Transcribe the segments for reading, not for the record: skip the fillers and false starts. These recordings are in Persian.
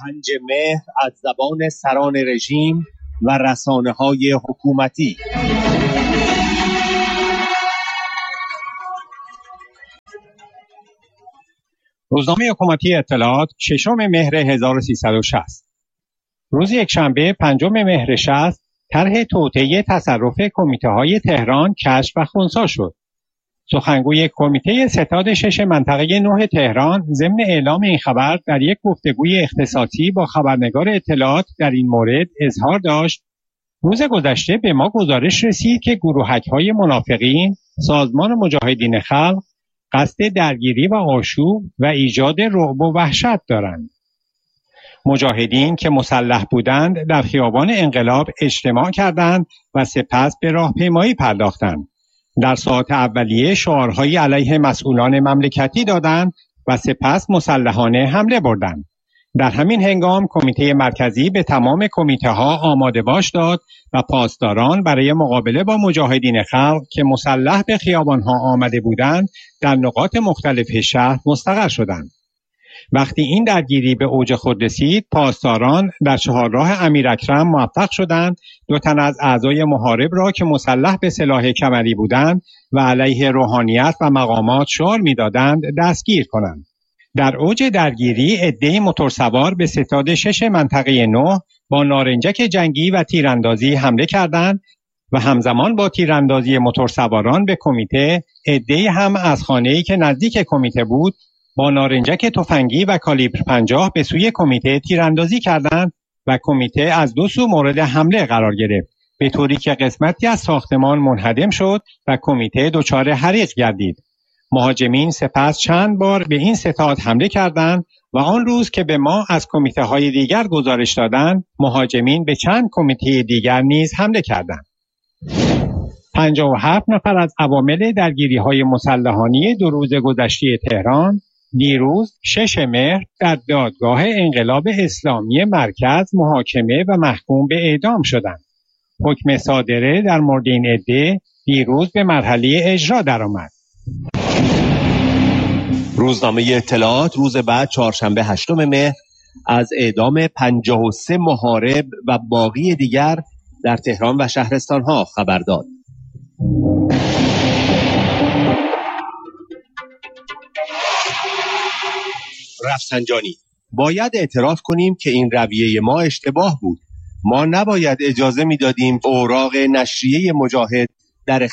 5 مهر از زبان سران رژیم و رسانه‌های حکومتی. روزنامه حکومتی اطلاعات 6 مهر 1360 روز یکشنبه 5 مهر 60 طرح توطئه تصرف کمیته‌های تهران کشف و خنثی شد. سخنگوی کمیته ستاد 6 منطقه 9 تهران ضمن اعلام این خبر در یک گفتگوی اختصاصی با خبرنگار اطلاعات در این مورد اظهار داشت: روز گذشته به ما گزارش رسید که گروهک‌های منافقین سازمان مجاهدین خلق قصد درگیری و آشوب و ایجاد رعب و وحشت دارند. مجاهدین که مسلح بودند در خیابان انقلاب اجتماع کردند و سپس به راهپیمایی پرداختند. در ساعات اولیه شعارهای علیه مسئولان مملکتی دادند و سپس مسلحانه حمله بردند. در همین هنگام کمیته مرکزی به تمام کمیته‌ها آماده باش داد و پاسداران برای مقابله با مجاهدین خلق که مسلح به خیابانها آمده بودند در نقاط مختلف شهر مستقر شدند. وقتی این درگیری به اوج خود رسید، پاسداران در چهارراه امیراکرم موفق شدند 2 تن از اعضای محارب را که مسلح به سلاح کمری بودند و علیه روحانیت و مقامات شعار می‌دادند دستگیر کنند. در اوج درگیری عده‌ای موتورسوار به ستاد 6 منطقه 9 با نارنجک جنگی و تیراندازی حمله کردند و همزمان با تیراندازی موتورسواران به کمیته، عده‌ای هم از خانه‌ای که نزدیک کمیته بود با نارنجک تفنگی و کالیبر 50 به سوی کمیته تیراندازی کردند و کمیته از 2 سو مورد حمله قرار گرفت، به طوری که قسمتی از ساختمان منهدم شد و کمیته دچار حریق گردید. مهاجمین سپس چند بار به این ستاد حمله کردند و آن روز که به ما از کمیته های دیگر گزارش دادند، مهاجمین به چند کمیته دیگر نیز حمله کردند. 57 نفر از عوامل درگیری های مسلحانه 2 روز گذشته تهران دیروز 6 مهر در دادگاه انقلاب اسلامی مرکز محاکمه و محکوم به اعدام شدند. حکم صادره در مورد این عده دیروز به مرحله اجرا درآمد. روزنامه اطلاعات روز بعد چهارشنبه 8 مهر از اعدام 53 محارب و باقی دیگر در تهران و شهرستانها خبر داد. رفسنجانی: باید اعتراف کنیم که این رویه ما اشتباه بود. ما نباید اجازه میدادیم اوراق نشریه مجاهد در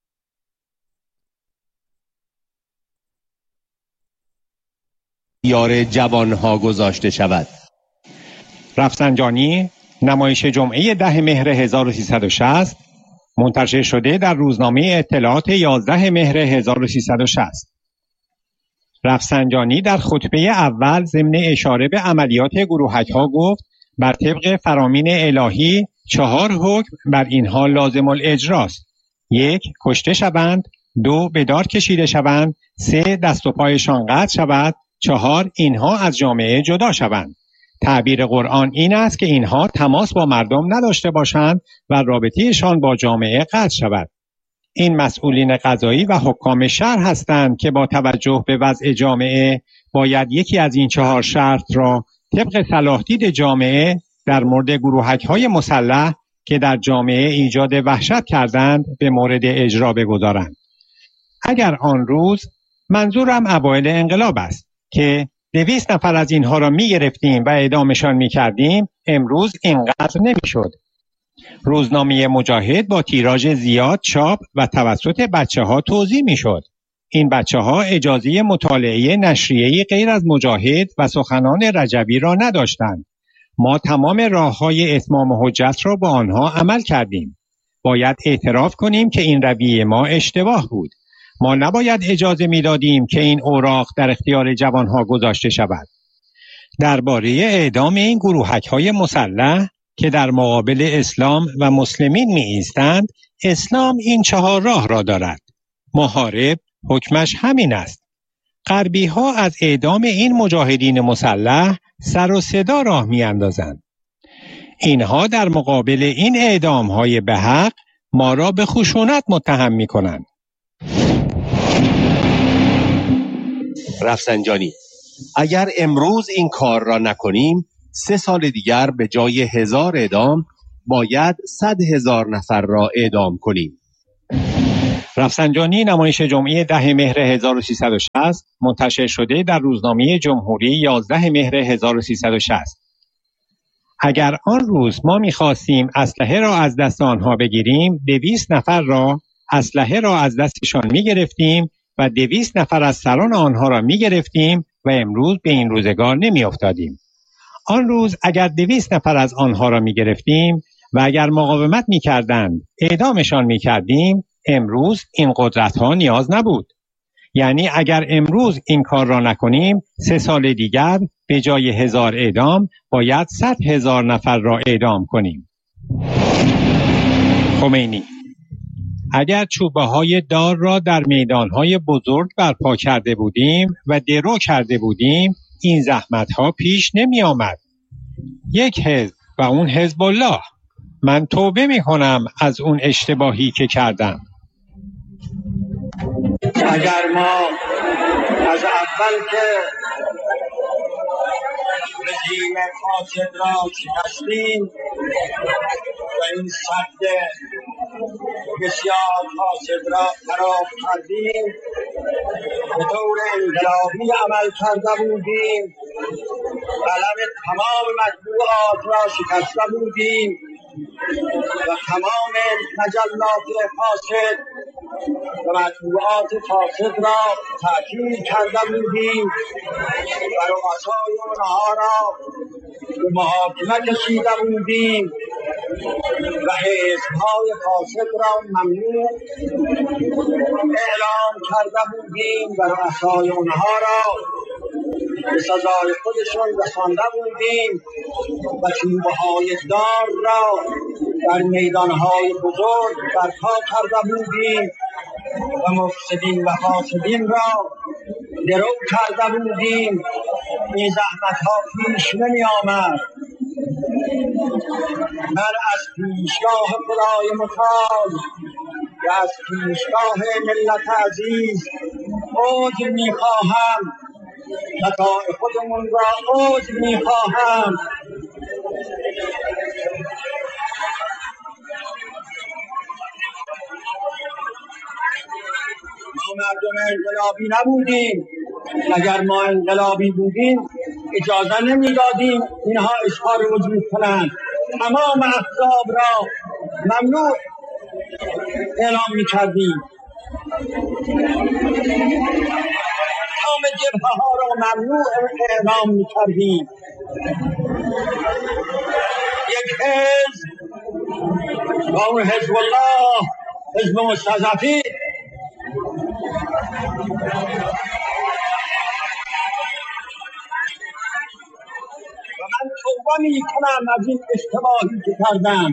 اختیار جوانها گذاشته شود. رفسنجانی نمایش جمعه 10 مهر 1360 منتشر شده در روزنامه اطلاعات 11 مهر 1360. رفسنجانی در خطبه اول ضمن اشاره به عملیات گروهک‌ها گفت: بر طبق فرامین الهی 4 حکم بر اینها لازم الاجراست: 1. کشته شوند، 2. به دار کشیده شوند، 3. دست و پایشان قطع شود، 4. اینها از جامعه جدا شوند. تعبیر قرآن این است که اینها تماس با مردم نداشته باشند و رابطهشان با جامعه قطع شود. این مسئولین قضایی و حکام شهر هستند که با توجه به وضع جامعه باید یکی از این 4 شرط را طبق صلاح دید جامعه در مورد گروهک‌های مسلح که در جامعه ایجاد وحشت کردند به مورد اجرا بگذارند. اگر آن روز، منظورم اوایل انقلاب است، که 200 نفر از اینها را می گرفتیم و اعدامشان می کردیم، امروز اینقدر نمی شد. روزنامه مجاهد با تیراژ زیاد چاپ و توسط بچه‌ها توزیع می‌شد. این بچه‌ها اجازه مطالعه نشریه‌ای غیر از مجاهد و سخنان رجبی را نداشتند. ما تمام راه‌های اتمام حجت را با آنها عمل کردیم. باید اعتراف کنیم که این رویه ما اشتباه بود. ما نباید اجازه می‌دادیم که این اوراق در اختیار جوانها گذاشته شود. درباره اعدام این گروهک‌های مسلح که در مقابل اسلام و مسلمین می ایستند، اسلام این 4 راه را دارد. محارب حکمش همین است. غربی ها از اعدام این مجاهدین مسلح سر و صدا راه می اندازند. اینها در مقابل این اعدام های به حق ما را به خشونت متهم می کنند. رفسنجانی: اگر امروز این کار را نکنیم، 3 سال دیگر به جای 1000 اعدام باید 100,000 نفر را اعدام کنیم. رفسنجانی نمایش جمعی 10 مهر 1360 منتشر شده در روزنامه جمهوری 11 مهر 1360. اگر آن روز ما می‌خواستیم اسلحه را از دست آنها بگیریم، 200 نفر را اسلحه را از دستشان می‌گرفتیم و 200 نفر از سران آنها را می‌گرفتیم و امروز به این روزگار نمی‌افتادیم. آن روز اگر 200 نفر از آنها را می‌گرفتیم و اگر مقاومت می‌کردند اعدامشان می‌کردیم، امروز این قدرت‌ها نیاز نبود. یعنی اگر امروز این کار را نکنیم، 3 سال دیگر به جای 1000 اعدام باید 100,000 نفر را اعدام کنیم. خمینی: اگر چوبه‌های دار را در میدان‌های بزرگ برپا کرده بودیم و درو کرده بودیم، این زحمت‌ها پیش نمی آمد. یک حزب و اون حزب الله. من توبه می‌کنم از اون اشتباهی که کردم. اگر ما از اول که رژیم فاسد را شکستیم و این سد بسیار فاسد را خراب کردیم، به طور انقلابی عمل کرده بودیم، قلم تمام مطبوعات را شکسته بودیم و تمام مجلات فاسد و مطبوعات فاسد را تعطیل کرده بودیم و رؤسای آنها را به محاکمه کشیده بودیم و حزب‌های فاسد را ممنوع اعلام کرده بودیم و رؤسای آنها را به سزای خودشان رسانده بودیم و چوبه‌های دار را در میدانهای بزرگ برپا کرده بودیم و مفسدین و فاسدین را درو کرده بودیم. این زحمت‌ها پیش نمی آمد. من از پیشگاه خدای متعال و از پیشگاه ملت عزیز عذر می خواهم، خطای خودمون را عذر می خواهم. ما مردم انقلابی نبودیم. اگر ما انقلابی بودیم اجازه نمیدادیم اینها اظهار وجود کنند. تمام احزاب را ممنوع اعلام میکردیم، تمام جبهه ها را ممنوع اعلام میکردیم. یک حزب و اون حزب الله، حزب مستضعفین، و من توبه می کنم از این اشتباهی که کردم.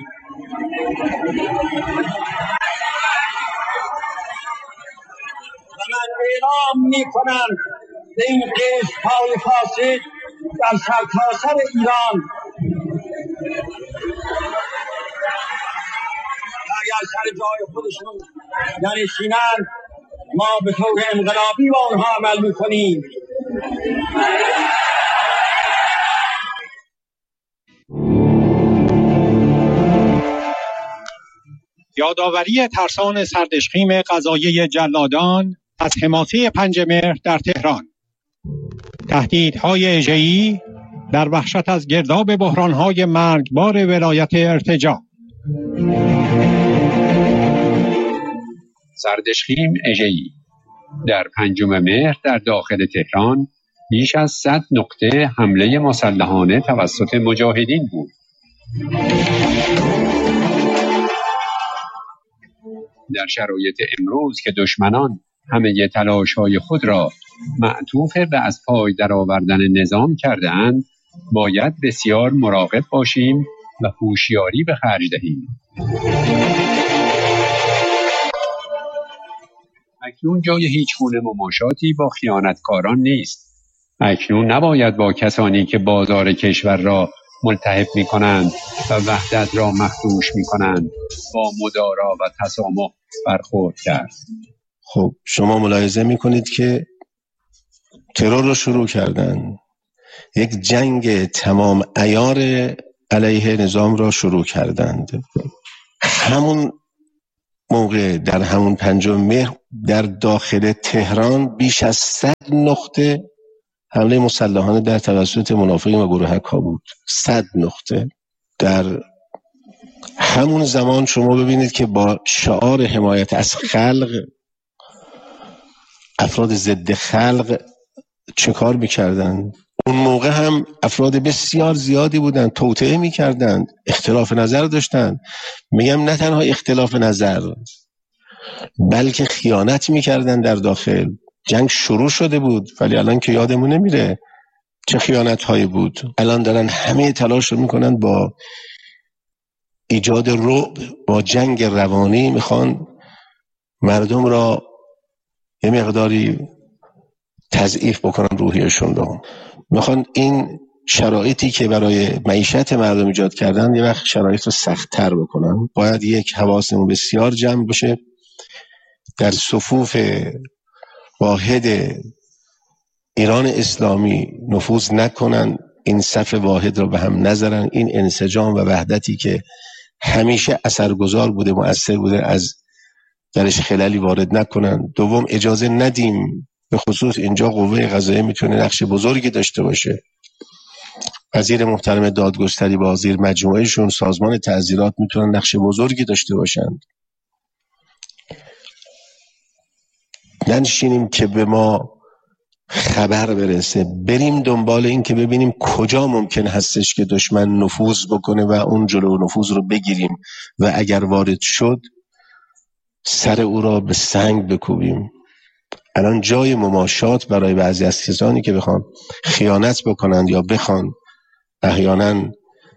و من اعلام می کنم به این حزب‌های فاسد در سرتاسر ایران اگر سر جای خودشون ننشینند، ما به طور انقلابی با اونها عمل می کنیم. یادآوری ترسان سردشخیم قضایه جلادان از حماسه 5 مهر در تهران. تهدیدهای اژه‌ای در وحشت از گرداب بحرانهای مرگبار ولایت ارتجاع. سردشخیم اژه‌ای در 5 مهر در داخل تهران بیش از 100 نقطه حمله مسلحانه توسط مجاهدین بود. در شرایط امروز که دشمنان همه تلاش‌های خود را معطوف به از پای درآوردن نظام کرده‌اند، باید بسیار مراقب باشیم و هوشیاری به خرج دهیم. اکنون جای هیچ گونه مماشاتی با خیانتکاران نیست. اکنون نباید با کسانی که بازار کشور را ملتهب می‌کنند و وحدت را مخدوش می‌کنند با مدارا و تسامح برخورد کرد. خب شما ملاحظه می‌کنید که ترور رو شروع کردن. یک جنگ تمام عیار علیه نظام را شروع کردند. همون موقع در همون 5 مهر در داخل تهران بیش از 100 نقطه حمله مسلحانه در توسط منافقین و گروهک‌ها بود. 100 نقطه. در همون زمان شما ببینید که با شعار حمایت از خلق افراد ضد خلق چه کار میکردن؟ اون موقع هم افراد بسیار زیادی بودن، توطئه میکردند، اختلاف نظر داشتند. میگم نه تنها اختلاف نظر بلکه خیانت میکردن در داخل. جنگ شروع شده بود ولی الان که یادمون نمیره چه خیانت هایی بود. الان دارن همه تلاش رو میکنن با ایجاد رعب، با جنگ روانی میخوان مردم را یه مقداری تضعیف بکنن، روحیشون رو. میخوان این شرایطی که برای معیشت مردم ایجاد کردن یه وقت شرایط رو سخت‌تر بکنن. باید یک حواسمون بسیار جمع بشه، در صفوف واحد ایران اسلامی نفوذ نکنن، این صف واحد رو به هم نذارن. این انسجام و وحدتی که همیشه اثرگذار بوده، مؤثر بوده، از درش خلالی وارد نکنن. دوم، اجازه ندیم، به خصوص اینجا قوه قضاییه میتونه نقش بزرگی داشته باشه. وزیر محترم دادگستری با وزیر مجموعهشون سازمان تعزیرات میتونن نقش بزرگی داشته باشند. ننشینیم که به ما خبر برسه، بریم دنبال این که ببینیم کجا ممکن هستش که دشمن نفوذ بکنه و اون جلو نفوذ رو بگیریم و اگر وارد شد سر او را به سنگ بکوبیم. الان جای مماشات برای بعضی از کسانی که بخوان خیانت بکنند یا بخوان احیانا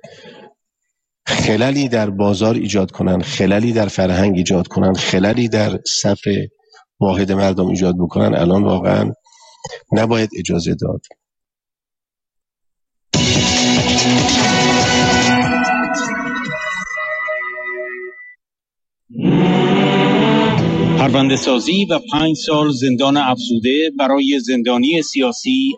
خللی در بازار ایجاد کنند، خللی در فرهنگ ایجاد کنند، خللی در صف واحد مردم ایجاد بکنن، الان واقعا نباید اجازه داد. پرونده سازی و 5 سال زندان افزوده برای زندانی سیاسی